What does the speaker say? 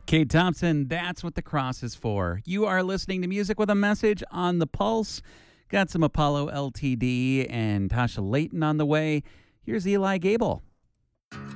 Kate Thompson, that's what the cross is for. You are listening to Music with a Message on the Pulse. Got some Apollo LTD and Tasha Layton on the way. Here's Eli Gable.